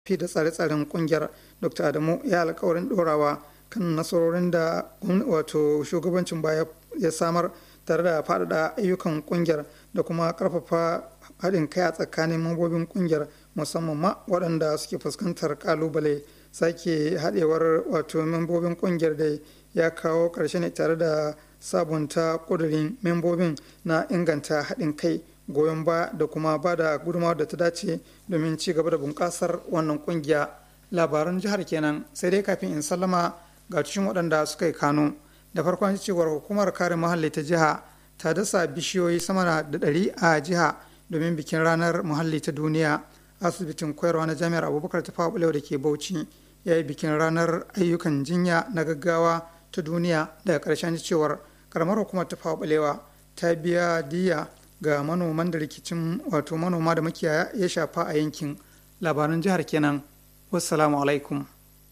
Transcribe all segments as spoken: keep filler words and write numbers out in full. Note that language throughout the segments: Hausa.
fi da tsare-tsaren kungiyar. Dr. Adamu ya alkawarin dorawa kan nasarorin da wato shugabancin baya ya samar tare da faɗaɗa ayyukan kungiyar da kuma ƙarfafa haɗin kai a tsakanin mambobin kungiyar, musamman ma waɗanda suke fuskantar ƙalubale. Sake haɗewar wato membobin kungiyar da ya kawo ƙarshe ne tare da sabunta ƙudurin membobin na inganta haɗin kai, goyon ba da kuma ba da gudunmawar da ta dace domin ci gaba da bunƙasar wannan kungiya. Labaran jihar kenan, sai dai kafin in sallama ga cikin waɗanda suka yi kano. Da farkon cewar hukumar kare muhalli ta jiha ta dasa bishiyoyi sama da ɗari a jiha domin bikin ranar muhalli ta duniya. Asibitin koyarwa na jami'ar Abubakar Tafawa Balewa da ke Bauchi ya yi bikin ranar ayyukan jinya na gaggawa ta duniya. Daga ƙarshen cewar karamar hukumar Tafawa Balewa ta biya diya ga manoman da rikicin wato manoma da makiyaya ya shafa a yankin. Labaran jihar kenan. Wassalamu alaikum.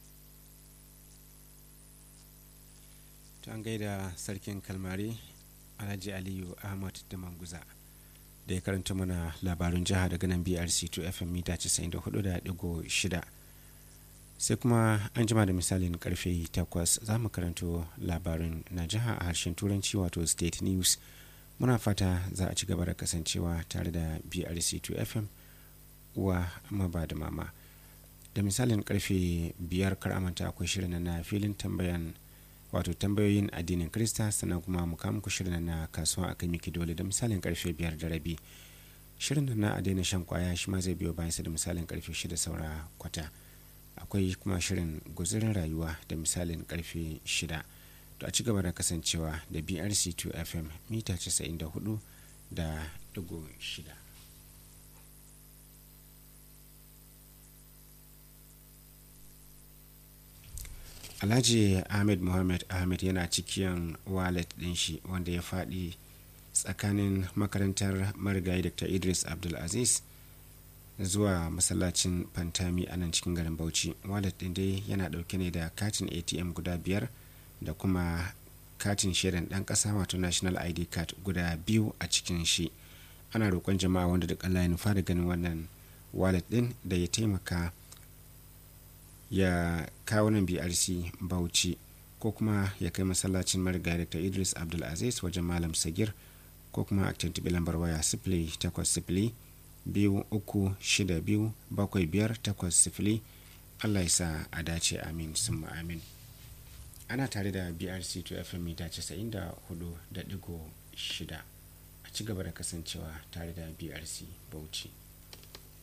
An gaida sarkin kalmari Alhaji Aliyu Ahmad da Manguza da ya karanta mana labarun jiha daga nan B R C two F M mita casa'in da hudu da digo shida. Sai kuma an jima da misalin karfe takwas za mu karanto labarin na jiha a harshen turanci wato state news. Muna fata za a ci gaba da kasancewa tare da B R C two F M uwa maba da mama. Da misalin karfe biyar kar amanta akwai shirin na filin tambayan wato tambayoyin addinin Krista, sannan kuma mu kawo muku shirin na kasuwa a kai miki dole da misalin karfe biyar da rabi. Shirin na a daina shan kwaya shi ma zai biyo bayan sa da misalin karfe shida saura kwata. Akwai kuma shirin guzurin rayuwa da misalin karfe shida. To a ci gaba da kasancewa da B R C two F M mita casa'in da hudu da digo shida. Alhaji Ahmed Mohamed Ahmed yana cikin wallet din shi wanda ya faɗi tsakanin makarantar marigayi Dr. Idris Abdulaziz zuwa masallacin Fantami a nan cikin garin Bauchi. Wallet din dai yana ɗauke ne da katin A T M guda biyar da kuma katin shaidan ɗan ƙasa wato National I D card guda biyu a cikin shi. Ana roƙon jama'a wanda duk Allah ya nufa da ganin wannan wallet din da ya taimaka ya kawo nan B R C Bauchi ko kuma ya kai masallacin marigayi Dr. Idris Abdulaziz wajen Malam Sagir ko kuma a tuntuɓi lambar waya sifili takwas sifili biyu uku shida biyu bakwai biyar takwas sifili. Allah ya sa a dace, amin summa amin. Ana tare da B R C two F M mita casa'in da hudu da digo shida. A ci gaba da kasancewa tare da B R C Bauchi.